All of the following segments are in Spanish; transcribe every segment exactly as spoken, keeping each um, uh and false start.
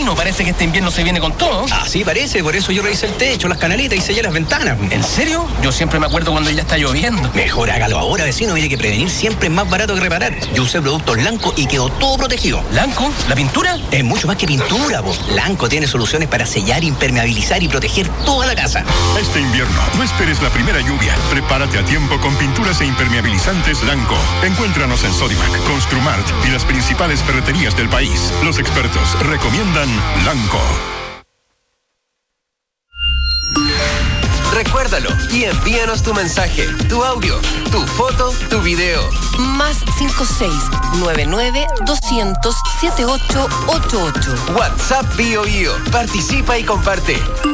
Pertino, parece que este invierno se viene con todo. Ah, sí, parece. Por eso yo revisé el techo, las canaletas y sellé las ventanas. ¿En serio? Yo siempre me acuerdo cuando ya está lloviendo. Mejor hágalo ahora, vecino. Mire que prevenir siempre es más barato que reparar. Yo usé productos Lanco y quedó todo protegido. ¿Lanco? ¿La pintura? Es mucho más que pintura, po. Lanco tiene soluciones para sellar, impermeabilizar y proteger toda la casa. Este invierno, no esperes la primera lluvia. Prepárate a tiempo con pinturas e impermeabilizantes Lanco. Encuéntranos en Sodimac, Construmart y las principales ferreterías del país. Los expertos recomiendan Lanco. Recuérdalo y envíanos tu mensaje, tu audio, tu foto, tu video. Más cinco seis nueve nueve doscientos setenta y ocho ochenta y ocho. WhatsApp Bio Bio. Participa y comparte.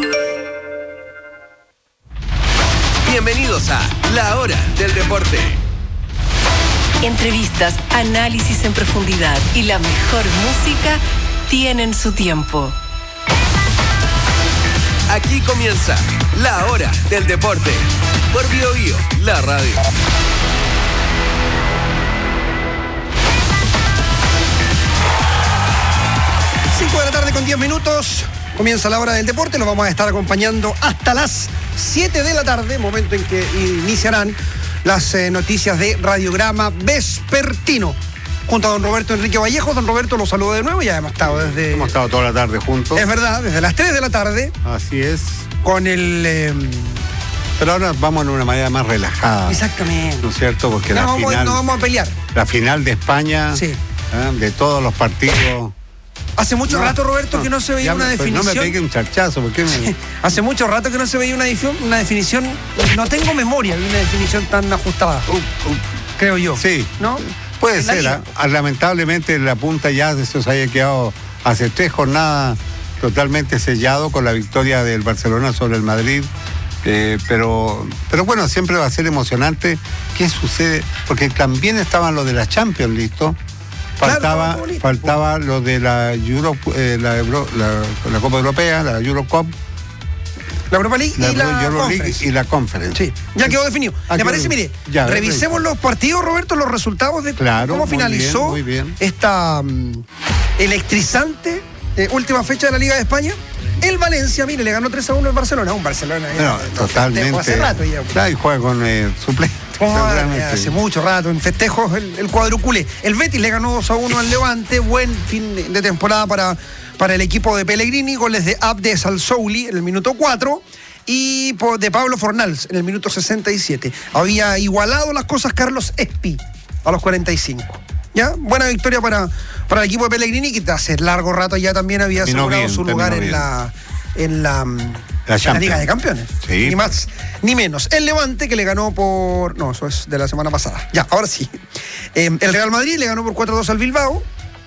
Bienvenidos a La Hora del Deporte. Entrevistas, análisis en profundidad y la mejor música tienen su tiempo. Aquí comienza La Hora del Deporte por Bio Bio, la radio. cinco de la tarde con diez minutos. Comienza La Hora del Deporte. Los vamos a estar acompañando hasta las siete de la tarde, momento en que iniciarán las eh, noticias de Radiograma Vespertino. Junto a don Roberto Enrique Vallejo. Don Roberto, lo saludo de nuevo. Ya hemos estado desde... Hemos estado toda la tarde juntos. Es verdad, desde las tres de la tarde. Así es. Con el... Eh... Pero ahora vamos en una manera más relajada. Exactamente. ¿No es cierto? Porque no, la vamos, final... No vamos a pelear. La final de España, sí. ¿eh? De todos los partidos... Hace mucho no, rato, Roberto, no, que no se veía ya, una pues definición. No me pegue un charchazo, ¿por qué me... Hace mucho rato que no se veía una definición, una definición, no tengo memoria de una definición tan ajustada, uh, uh, creo yo. Sí, ¿no? Puede ser. ¿Ah? Lamentablemente la punta ya de eso se haya quedado hace tres jornadas totalmente sellado con la victoria del Barcelona sobre el Madrid. Eh, pero, pero bueno, siempre va a ser emocionante. ¿Qué sucede? Porque también estaban los de la Champions, ¿listo? Faltaba, claro, faltaba lo de la Euro, eh, la, Euro, la, la Copa Europea, la Eurocup, la Europa League la y, la Euro League y la Conference. Sí, ya quedó definido. Ah, ¿Le parece? Mire, ya, revisemos los partidos, Roberto, los resultados de claro, cómo finalizó muy bien, muy bien. esta um, electrizante eh, última fecha de la Liga de España. El Valencia, mire, le ganó tres a uno al Barcelona. Un Barcelona ya, no, totalmente. Hace rato ya. Claro, y juega con eh, suplente. Oh, hace mucho rato, en festejos el, el cuadruculé. El Betis le ganó dos a uno al Levante. Buen fin de temporada para, para el equipo de Pellegrini. Goles de Abde Salsouli en el minuto cuatro y de Pablo Fornals en el minuto sesenta y siete. Había igualado las cosas Carlos Espi a los cuarenta y cinco. ¿Ya? Buena victoria para, para el equipo de Pellegrini, que hace largo rato ya también había asegurado bien, su lugar en la, en la... La, la Liga de Campeones. Sí. Ni más ni menos. El Levante, que le ganó por... No, eso es de la semana pasada. Ya, ahora sí. Eh, el Real Madrid le ganó por cuatro a dos al Bilbao.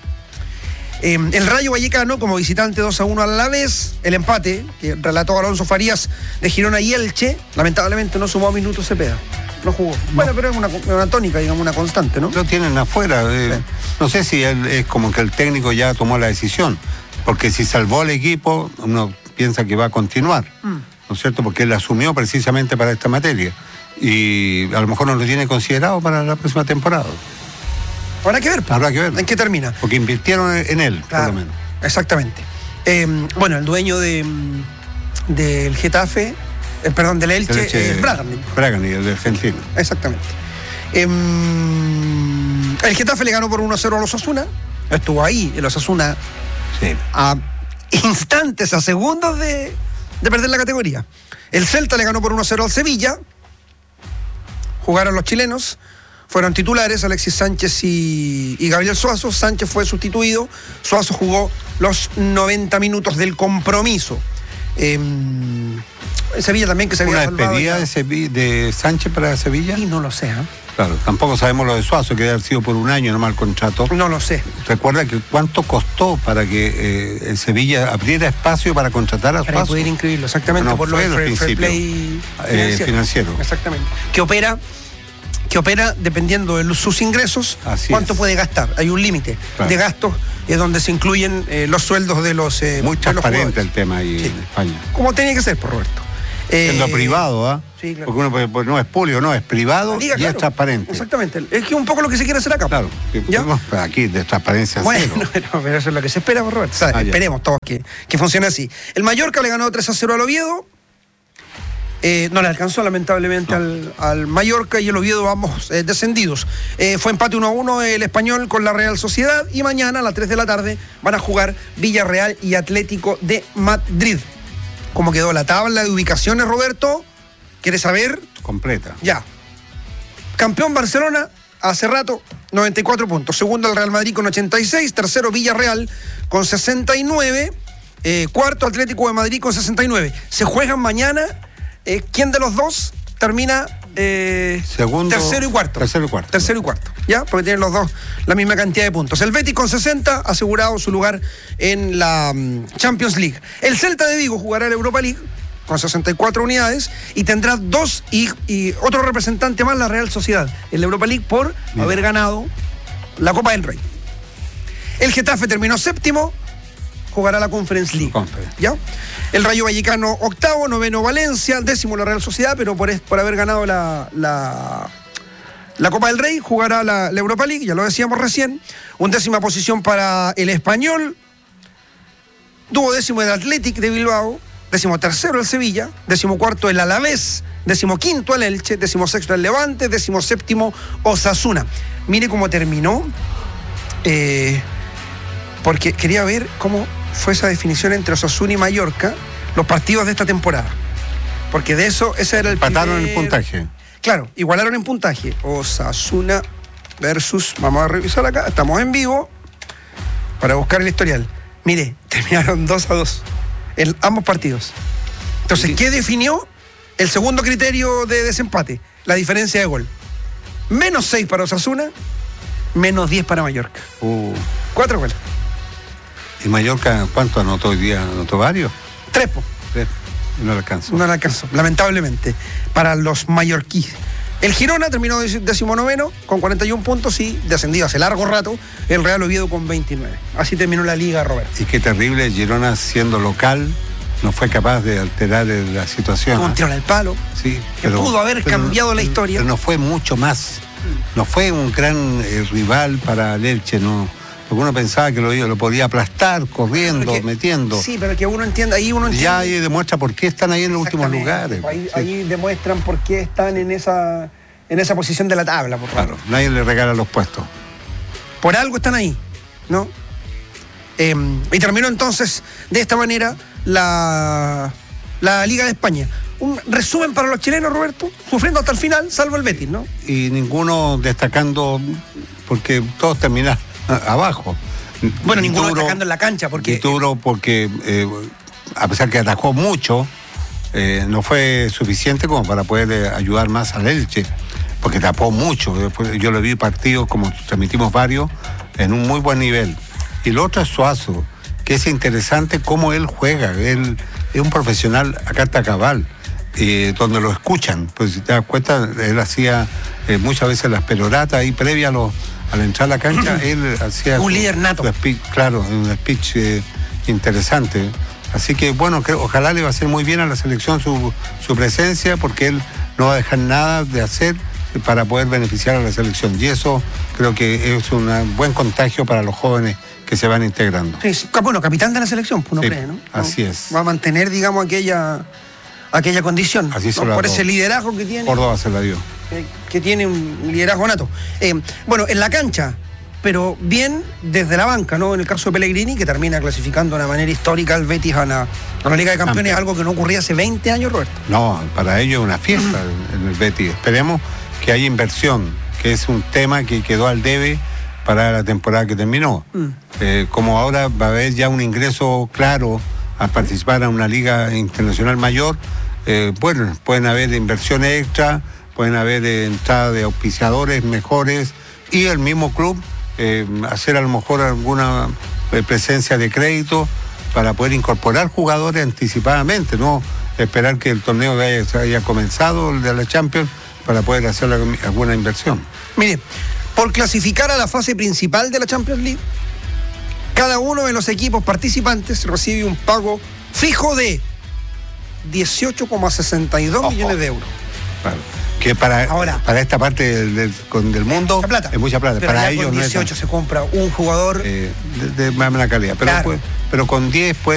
Eh, el Rayo Vallecano, como visitante, dos a uno al Alavés. El empate, que relató Alonso Farías, de Girona y Elche. Lamentablemente no sumó a minutos Cepeda. No jugó. No. Bueno, pero es una, una tónica, digamos, una constante, ¿no? Lo tienen afuera. Eh, sí. No sé si él, es como que el técnico ya tomó la decisión. Porque si salvó al equipo, uno piensa que va a continuar, mm. ¿no es cierto? Porque él asumió precisamente para esta materia y a lo mejor no lo tiene considerado para la próxima temporada. Habrá que ver. Pues. Habrá que ver. ¿En qué termina? Porque invirtieron en él, claro, por lo menos. Exactamente. Eh, bueno, el dueño de del Getafe, eh, perdón, del Elche, Elche es Bragani. Bragani, el de Argentina. Exactamente. Eh, el Getafe le ganó por uno a cero a los Osasuna. Estuvo ahí, el Osasuna, sí. a instantes, a segundos de, de perder la categoría. El Celta le ganó por uno a cero al Sevilla. Jugaron los chilenos, fueron titulares Alexis Sánchez y, y Gabriel Suazo. Sánchez fue sustituido, Suazo jugó los noventa minutos del compromiso. Eh, Sevilla también, que se había salvado. ¿Una despedida de, Sevilla, de Sánchez para Sevilla? Sí, no lo sé, ¿eh? Claro, tampoco sabemos lo de Suazo, que debe haber sido por un año nomás el contrato. No lo sé. Recuerda que cuánto costó para que eh, el Sevilla abriera espacio para contratar a Suazo. Para poder inscribirlo, exactamente, no por lo del fair, fair play eh, financiero. financiero. Exactamente. Que opera, que opera dependiendo de sus ingresos, así cuánto es. puede gastar. Hay un límite claro. de gastos eh, donde se incluyen eh, los sueldos de los eh, Muy de transparente los el tema ahí sí. en España. Como tenía que ser, por Roberto. Siendo Eh, privado, ¿ah? Sí, claro. Porque uno puede- pues, no es público, no, es privado Liga, y claro. es transparente. Exactamente. Es que un poco lo que se quiere hacer acá. Claro. ¿Ya? No, aquí de transparencia Bueno, cero. pero, pero eso es lo que se espera, por Roberto. O sea, Ah, ya. esperemos todos que, que funcione así. El Mallorca le ganó tres a cero al Oviedo. Eh, no le alcanzó lamentablemente No. al, al Mallorca y el Oviedo, ambos eh, descendidos. Eh, fue empate uno a uno el Español con la Real Sociedad y mañana a las tres de la tarde van a jugar Villarreal y Atlético de Madrid. ¿Cómo quedó la tabla de ubicaciones, Roberto? ¿Quieres saber? Completa. Ya. Campeón Barcelona hace rato, noventa y cuatro puntos. Segundo el Real Madrid con ochenta y seis. Tercero Villarreal con sesenta y nueve. Eh, cuarto Atlético de Madrid con sesenta y nueve. Se juegan mañana. Eh, ¿Quién de los dos termina eh, Segundo, tercero y cuarto? tercero y cuarto. Tercero y cuarto, ¿ya? Porque tienen los dos la misma cantidad de puntos. El Betis con sesenta, asegurado su lugar en la um, Champions League. El Celta de Vigo jugará la Europa League con sesenta y cuatro unidades y tendrá dos y, y otro representante más, la Real Sociedad, en la Europa League por Mira. haber ganado la Copa del Rey. El Getafe terminó séptimo, jugará la Conference League. Conference. ¿Ya? El Rayo Vallecano octavo, noveno Valencia, décimo la Real Sociedad, pero por, es- por haber ganado la, la, la Copa del Rey, jugará la, la Europa League, ya lo decíamos recién. Undécima posición para el Español, duodécimo el Athletic de Bilbao, décimo tercero el Sevilla, décimo cuarto el Alavés, décimo quinto el Elche, décimo sexto el Levante, décimo séptimo Osasuna. Mire cómo terminó, eh, porque quería ver cómo fue esa definición entre Osasuna y Mallorca, los partidos de esta temporada. Porque de eso, ese era el Empataron primer- el puntaje. Claro, igualaron en puntaje. Osasuna versus, vamos a revisar acá, estamos en vivo para buscar el historial. Mire, terminaron dos a dos en ambos partidos. Entonces, ¿qué definió el segundo criterio de desempate? La diferencia de gol. Menos seis para Osasuna, menos diez para Mallorca. Uh, Cuatro goles. ¿Y Mallorca cuánto anotó hoy día? ¿Anotó varios? Tres, po. Tres. No le alcanzó. No le alcanzó, lamentablemente, para los mallorquíes. El Girona terminó decimonoveno con cuarenta y un puntos y descendido hace largo rato el Real Oviedo con veintinueve. Así terminó la liga, Roberto. Y qué terrible, Girona siendo local no fue capaz de alterar la situación. Tuvo un ¿ah? tiro al palo. Sí, que pudo haber cambiado la historia. Pero no fue mucho más. No fue un gran eh, rival para el Elche, no. Porque uno pensaba que lo, lo podía aplastar, corriendo, Porque- metiendo. Sí, pero que uno entienda, ahí uno entiende. Ya ahí demuestra por qué están ahí en los últimos Exactamente, lugares. Ahí, Sí. ahí demuestran por qué están en esa, en esa posición de la tabla. Por, Claro, nadie le regala los puestos. por algo están ahí, ¿no? Eh, y terminó entonces de esta manera la, la Liga de España. Un resumen para los chilenos, Roberto, sufriendo hasta el final, salvo el Betis, ¿no? Y ninguno destacando, porque todos terminan abajo. Bueno, ninguno Dituro- destacando en la cancha, porque Dituro porque eh, a pesar que atajó mucho, eh, no fue suficiente como para poder eh, ayudar más al Elche, porque tapó mucho. Después, yo lo vi partidos, como transmitimos varios, en un muy buen nivel. Y lo otro es Suazo, que es interesante cómo él juega. Él es un profesional a carta cabal, eh, donde lo escuchan. Pues si te das cuenta, él hacía eh, muchas veces las peloratas ahí previa a, los, a la entrada a la cancha, él hacía... Un su- líder nato. su speech, claro, un speech eh, interesante. Así que bueno, creo, ojalá le va a hacer muy bien a la selección su, su presencia, porque él no va a dejar nada de hacer para poder beneficiar a la selección. Y eso creo que es un buen contagio para los jóvenes que se van integrando. sí, sí, bueno, capitán de la selección, pues uno Sí, cree, ¿no? así No, es. Va a mantener, digamos, aquella, aquella condición. Así se ¿no? lo Por hago. ese liderazgo que tiene. Córdoba se la dio. eh, que tiene un liderazgo nato. Eh, bueno, en la cancha, pero bien desde la banca, ¿no? En el caso de Pellegrini, que termina clasificando de una manera histórica al Betis a la, a la Liga de Campeones, Campeón. algo que no ocurría hace veinte años, Roberto. No, para ellos es una fiesta en el Betis. Esperemos que haya inversión, que es un tema que quedó al debe para la temporada que terminó. Mm. Eh, como ahora va a haber ya un ingreso claro a participar en una liga internacional mayor, eh, bueno, pueden haber inversiones extra, pueden haber eh, entrada de auspiciadores mejores y el mismo club eh, hacer a lo mejor alguna eh, presencia de crédito para poder incorporar jugadores anticipadamente, no esperar que el torneo haya, haya comenzado, el de la Champions, para poder hacer alguna inversión. Mire, por clasificar a la fase principal de la Champions League, cada uno de los equipos participantes recibe un pago fijo de dieciocho coma sesenta y dos Ojo. millones de euros. Claro. Que para, Ahora- para esta parte del, del- con- del mundo Mucha plata. es mucha plata. Pero Para ya ellos con no es dieciocho tanto. se compra un jugador. Eh, de, de más buena calidad. Pero, Claro. pues, pero con diez puede